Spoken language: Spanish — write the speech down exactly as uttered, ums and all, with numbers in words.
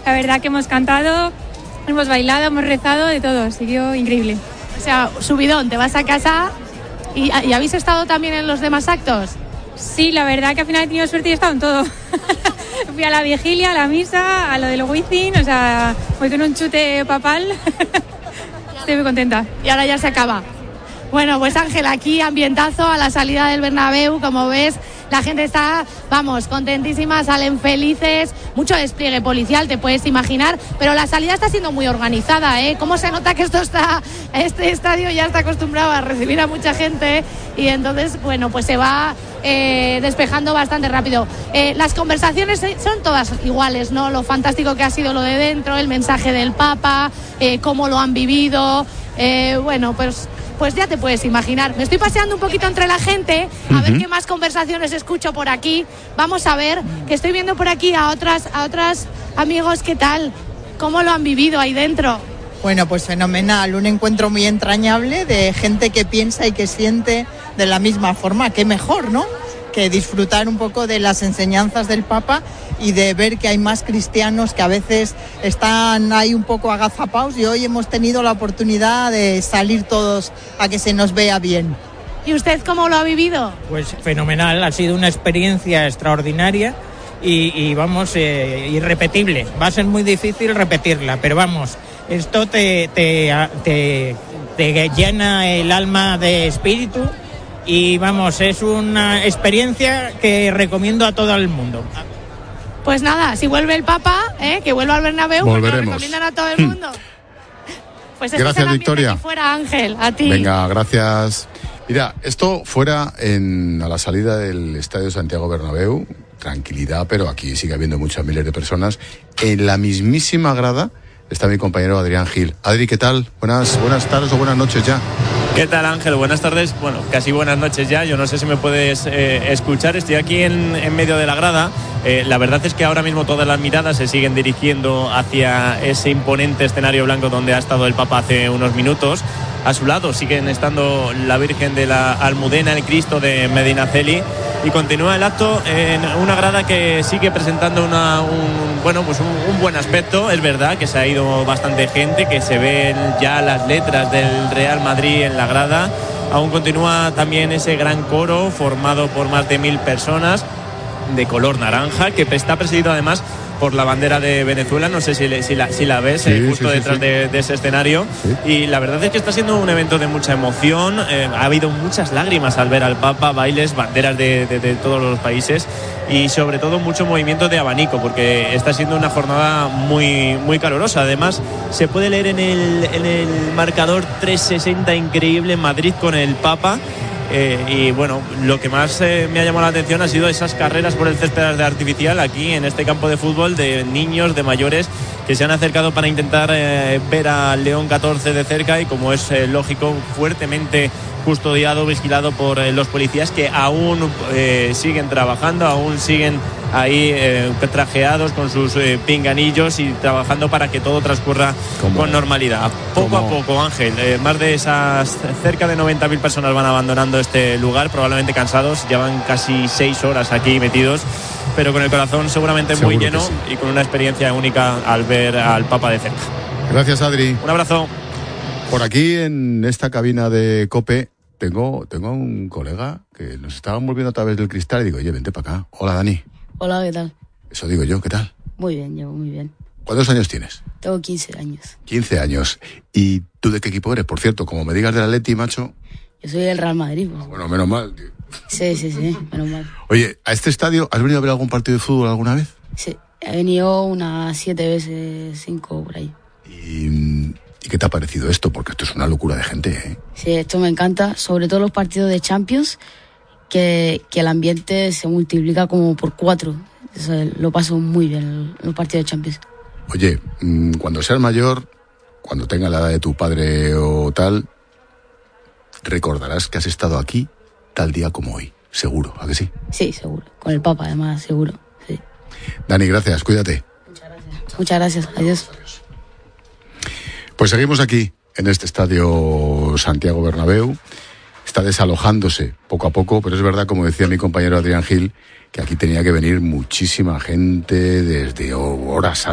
La verdad que hemos cantado, hemos bailado, hemos rezado, de todo, siguió increíble. O sea, subidón, te vas a casa y, y ¿habéis estado también en los demás actos? Sí, la verdad que al final he tenido suerte y he estado en todo. Fui a la vigilia, a la misa, a lo del Wizzing, o sea, voy con un chute papal. Estoy muy contenta. Y ahora ya se acaba. Bueno, pues Ángel, aquí ambientazo a la salida del Bernabéu, como ves, la gente está, vamos, contentísima, salen felices, mucho despliegue policial, te puedes imaginar, pero la salida está siendo muy organizada, ¿eh? Cómo se nota que esto está, este estadio ya está acostumbrado a recibir a mucha gente y entonces, bueno, pues se va eh, despejando bastante rápido. Eh, las conversaciones son todas iguales, ¿no? Lo fantástico que ha sido lo de dentro, el mensaje del Papa, eh, cómo lo han vivido, eh, bueno, pues... Pues ya te puedes imaginar. Me estoy paseando un poquito entre la gente, a uh-huh. ver qué más conversaciones escucho por aquí. Vamos a ver, que estoy viendo por aquí a otras, a otras amigos, ¿qué tal? ¿Cómo lo han vivido ahí dentro? Bueno, pues fenomenal, un encuentro muy entrañable de gente que piensa y que siente de la misma forma. Qué mejor, ¿no? Que disfrutar un poco de las enseñanzas del Papa y de ver que hay más cristianos que a veces están ahí un poco agazapados y hoy hemos tenido la oportunidad de salir todos a que se nos vea bien. ¿Y usted cómo lo ha vivido? Pues fenomenal, ha sido una experiencia extraordinaria y, y vamos, eh, irrepetible. Va a ser muy difícil repetirla, pero vamos, esto te, te, te, te llena el alma de espíritu y vamos, es una experiencia que recomiendo a todo el mundo. Pues nada, si vuelve el Papa, ¿eh? Que vuelva al Bernabéu, pues lo recomiendan a todo el mundo. Pues este gracias, es el Victoria. Que fuera, Ángel, a ti. Venga, gracias. Mira, esto fuera en, a la salida del Estadio Santiago Bernabéu, tranquilidad, pero aquí sigue habiendo muchas miles de personas. En la mismísima grada está mi compañero Adrián Gil. Adri, ¿qué tal? Buenas, buenas tardes o buenas noches ya. ¿Qué tal, Ángel? Buenas tardes. Bueno, casi buenas noches ya. Yo no sé si me puedes eh, escuchar. Estoy aquí en, en medio de la grada. Eh, la verdad es que ahora mismo todas las miradas se siguen dirigiendo hacia ese imponente escenario blanco donde ha estado el Papa hace unos minutos. A su lado siguen estando la Virgen de la Almudena, el Cristo de Medinaceli, y continúa el acto en una grada que sigue presentando una, un, bueno, pues un, un buen aspecto. Es verdad que se ha ido bastante gente, que se ven ya las letras del Real Madrid en la grada. Aún continúa también ese gran coro formado por más de mil personas de color naranja, que está presidido además por la bandera de Venezuela. No sé si, le, si, la, si la ves, sí, eh, justo sí, sí, detrás sí. De, de ese escenario, sí. Y la verdad es que está siendo un evento de mucha emoción. Eh, ha habido muchas lágrimas al ver al Papa, bailes, banderas de, de, de todos los países y sobre todo mucho movimiento de abanico, porque está siendo una jornada muy, muy calurosa. Además se puede leer en el, en el marcador trescientos sesenta increíble Madrid con el Papa. Eh, y bueno, lo que más eh, me ha llamado la atención ha sido esas carreras por el césped artificial aquí en este campo de fútbol, de niños, de mayores que se han acercado para intentar eh, ver a León catorce de cerca y, como es eh, lógico, fuertemente custodiado, vigilado por eh, los policías, que aún eh, siguen trabajando, aún siguen ahí eh, trajeados con sus eh, pinganillos y trabajando para que todo transcurra ¿Cómo? Con normalidad. Poco ¿Cómo? a poco, Ángel, eh, más de esas cerca de noventa mil personas van abandonando este lugar, probablemente cansados, llevan casi seis horas aquí metidos, pero con el corazón seguramente Seguro muy lleno sí. y con una experiencia única al ver al Papa de cerca. Gracias, Adri. Un abrazo. Por aquí en esta cabina de COPE tengo, tengo un colega que nos estábamos viendo a través del cristal y digo, oye, vente para acá. Hola, Dani. Hola, ¿qué tal? Eso digo yo, ¿qué tal? Muy bien, llevo muy bien. ¿Cuántos años tienes? Tengo quince años. quince años. ¿Y tú de qué equipo eres? Por cierto, como me digas del Atleti, macho. Yo soy del Real Madrid. Pues. Ah, bueno, menos mal, tío. Sí, sí, sí, menos mal. Oye, ¿a este estadio has venido a ver algún partido de fútbol alguna vez? Sí, he venido unas siete veces, cinco por ahí. ¿Y, ¿y qué te ha parecido esto? Porque esto es una locura de gente, ¿eh? Sí, esto me encanta, sobre todo los partidos de Champions, que, que el ambiente se multiplica como por cuatro. O sea, lo paso muy bien los partidos de Champions. Oye, cuando seas mayor, cuando tengas la edad de tu padre o tal, recordarás que has estado aquí tal día como hoy. Seguro, ¿a que sí? Sí, seguro. Con el Papa, además, seguro. Sí. Dani, gracias. Cuídate. Muchas gracias. Muchas gracias. Adiós. Pues seguimos aquí, en este estadio Santiago Bernabéu. Está desalojándose poco a poco, pero es verdad, como decía mi compañero Adrián Gil, que aquí tenía que venir muchísima gente desde horas